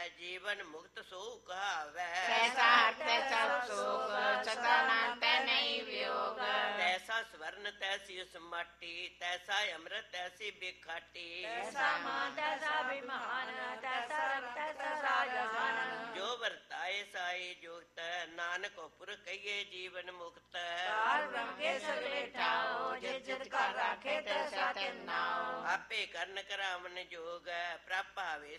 ਜੀਵਨ ਮੁਕਤ ਸੋ ਕਹਾਵੈ। ਤੈਸਾ ਹਰ ਤੈਸਾ ਸੋਗ, ਸਦਾ ਨਾਨਕ ਤੈ ਨਹੀਂ ਵਿਯੋਗ। ਤੈਸਾ ਸਵਰਨ ਤੈਸੀ ਉਸ ਮਾਟੀ, ਤੈਸਾ ਅੰਮ੍ਰਿਤ ਤੈਸੀ ਬਿਖਾਟੀ। ਤੈਸਾ ਮਾਨ ਤੈਸਾ ਅਭਿਮਾਨ, ਤੈਸਾ ਰੰਗ ਤੈਸਾ ਸਾਜਹਾਨ। ਜੋ ਵਰਤਾਏ ਸਾਈ ਜੁਗਤ, ਨਾਨਕ ਪੁਰ ਕਹੀਏ ਜੀਵਨ ਮੁਕਤ। ਪਾਰ ਬ੍ਰਹਮ ਕੇ ਸਗਲੇ ਠਾਓ, ਜਿਤ ਜਿਤ ਘਰ ਰਾਖੇ ਤੈਸਾ ਤਿਨ ਨਾਉ। ਆਪੇ ਕਰਨ ਕਰਾਵਨ ਜੋਗ, ਪ੍ਰਭ ਭਾਵੇ